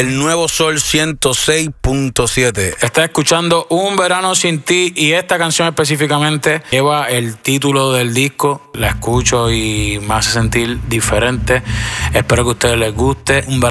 El Nuevo Sol 106.7. Estás escuchando Un Verano Sin Ti y esta canción específicamente lleva el título del disco. La escucho y me hace sentir diferente. Espero que a ustedes les guste. Un verano